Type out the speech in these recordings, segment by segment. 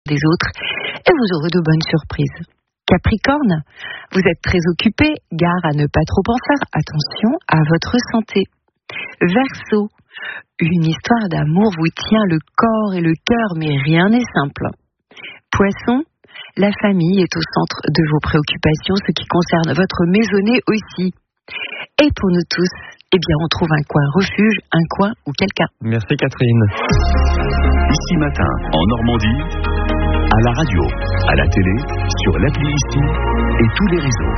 des autres et vous aurez de bonnes surprises. Capricorne, vous êtes très occupé, gare à ne pas trop en faire, attention à votre santé. Verseau, une histoire d'amour vous tient le corps et le cœur, mais rien n'est simple. Poisson, la famille est au centre de vos préoccupations, ce qui concerne votre maisonnée aussi. Et pour nous tous, on trouve un coin refuge, un coin ou quelqu'un. Merci Catherine. Ici Matin, en Normandie, à la radio, à la télé, sur l'appli Ici et tous les réseaux.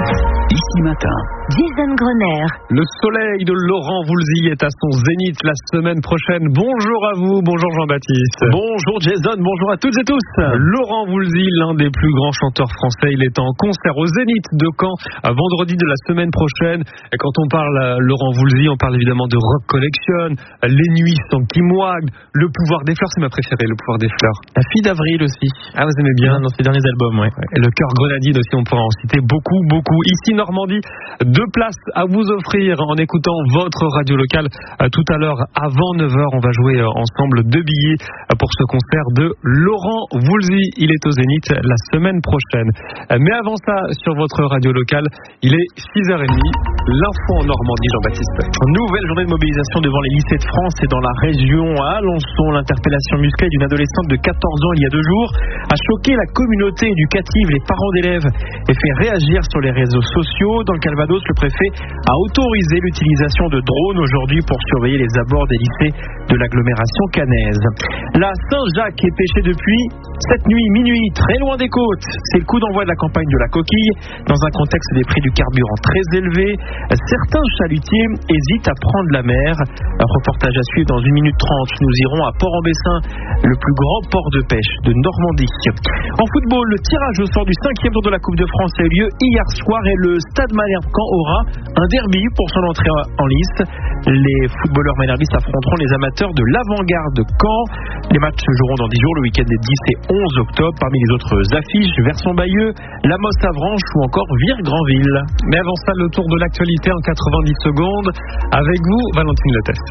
Ici Matin. Jason Grenier. Le soleil de Laurent Voulzy est à son zénith la semaine prochaine. Bonjour à vous, bonjour Jean-Baptiste. Bonjour Jason, bonjour à toutes et tous. Laurent Voulzy, l'un des plus grands chanteurs français, il est en concert au Zénith de Caen à vendredi de la semaine prochaine. Et quand on parle Laurent Voulzy, on parle évidemment de Rock Collection, Les Nuits sans Kim Wag, Le Pouvoir des Fleurs, c'est ma préférée, Le Pouvoir des Fleurs. La Fille d'Avril aussi. Ah, vous aimez bien? Dans ses derniers albums, ouais. Et Le Cœur Grenadine aussi, on pourra en citer beaucoup. Ici Normandie, 2 places à vous offrir en écoutant votre radio locale. Tout à l'heure, avant 9h, on va jouer ensemble 2 billets pour ce concert de Laurent Voulzy. Il est au Zénith la semaine prochaine. Mais avant ça, sur votre radio locale, il est 6h30. L'info en Normandie, Jean-Baptiste. Nouvelle journée de mobilisation devant les lycées de France et dans la région. À Alençon, l'interpellation musclée d'une adolescente de 14 ans il y a 2 jours a choqué la communauté éducative, les parents d'élèves et fait réagir sur les réseaux sociaux. Dans le Calvados, le préfet a autorisé l'utilisation de drones aujourd'hui pour surveiller les abords des lycées de l'agglomération caennaise. La Saint-Jacques est pêchée depuis cette nuit, minuit, très loin des côtes. C'est le coup d'envoi de la campagne de la coquille. Dans un contexte des prix du carburant très élevés, certains chalutiers hésitent à prendre la mer. Un reportage à suivre dans 1 minute 30. Nous irons à Port-en-Bessin, le plus grand port de pêche de Normandie. En football, le tirage au sort du 5e tour de la Coupe de France a eu lieu hier soir et le Stade Malherbe-Caen aura un derby pour son entrée en lice. Les footballeurs malherbistes affronteront les amateurs de l'Avant-Garde de Caen. Les matchs se joueront dans 10 jours, le week-end des 10 et 11 octobre. Parmi les autres affiches, Verson-Bayeux, La Mosse-Avranches ou encore Vire-Granville. Mais avant ça, le tour de l'actualité en 90 secondes. Avec vous, Valentine Leteste.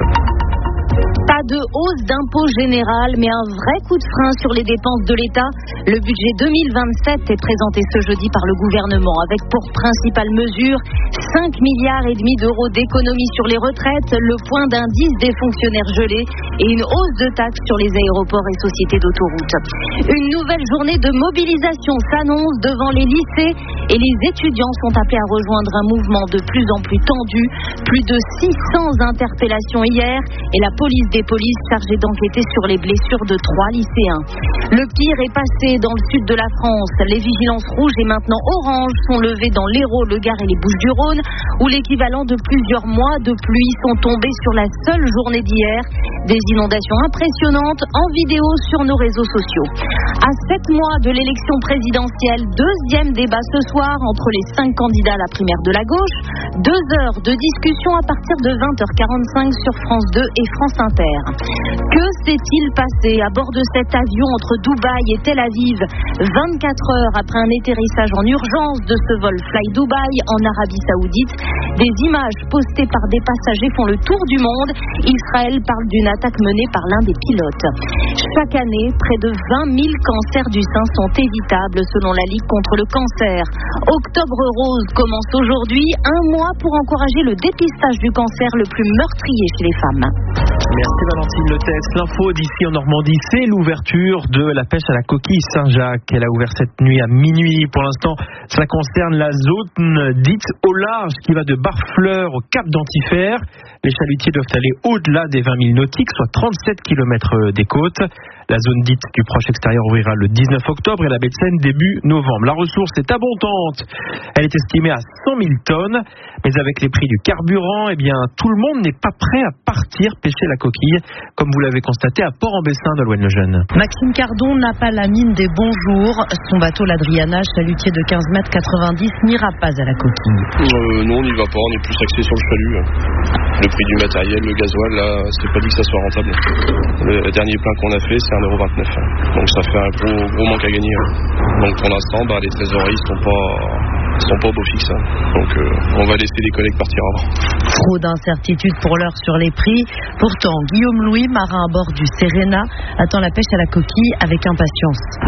Pas de hausse d'impôt général, mais un vrai coup de frein sur les dépenses de l'État. Le budget 2027 est présenté ce jeudi par le gouvernement avec pour principale mesure 5,5 milliards d'euros d'économies sur les retraites, le point d'indice des fonctionnaires gelés et une hausse de taxes sur les aéroports et sociétés d'autoroutes. Une nouvelle journée de mobilisation s'annonce devant les lycées et les étudiants sont appelés à rejoindre un mouvement de plus en plus tendu. Plus de 600 interpellations hier et la police des polices chargée d'enquêter sur les blessures de 3 lycéens. Le pire est passé dans le sud de la France. Les vigilances rouges et maintenant oranges sont levées dans l'Hérault, le Gard et les Bouches-du-Rhône, où l'équivalent de plusieurs mois de pluie sont tombés sur la seule journée d'hier. Des inondations impressionnantes en vidéo sur nos réseaux sociaux. À 7 mois de l'élection présidentielle, 2e débat ce soir entre les 5 candidats à la primaire de la gauche. 2 heures de discussion à partir de 20h45 sur France 2 et France Inter. Que s'est-il passé à bord de cet avion entre Dubaï et Tel Aviv 24 heures après un atterrissage en urgence de ce vol Fly Dubai en Arabie Saoudite? Des images postées par des passagers font le tour du monde. Israël parle d'une attaque menée par l'un des pilotes. Chaque année, près de 20 000 cancers du sein sont évitables selon la Ligue contre le cancer. Octobre Rose commence aujourd'hui, un mois pour encourager le dépistage du cancer le plus meurtrier chez les femmes. Merci Valentine Leteste. L'info d'ici en Normandie, c'est l'ouverture de la pêche à la coquille Saint-Jacques. Elle a ouvert cette nuit à minuit. Pour l'instant, ça concerne la zone dite au large qui va de Barfleur au Cap d'Antifer. Les chalutiers doivent aller au-delà des 20 000 nautiques, soit 37 km des côtes. La zone dite du proche extérieur ouvrira le 19 octobre et la baie de Seine début novembre. La ressource est abondante. Elle est estimée à 100 000 tonnes. Mais avec les prix du carburant, tout le monde n'est pas prêt à partir pêcher la coquille, comme vous l'avez constaté à Port-en-Bessin de Loën-le-Jeune. Maxime Cardon n'a pas la mine des bons jours. Son bateau, l'Adriana, chalutier de 15 mètres 90, n'ira pas à la coquille. Non, on n'y va pas. On est plus axé sur le chalut. Le prix du matériel, le gasoil, là, c'est pas dit que ça soit rentable. Le dernier plein qu'on a fait, c'est 1,29 €. Donc ça fait un gros manque à gagner. Donc pour l'instant, les trésoreries sont pas au beau fixe. Donc on va laisser les collègues partir avant. Trop d'incertitudes pour l'heure sur les prix. Pourtant, Guillaume Louis, marin à bord du Serena, attend la pêche à la coquille avec impatience.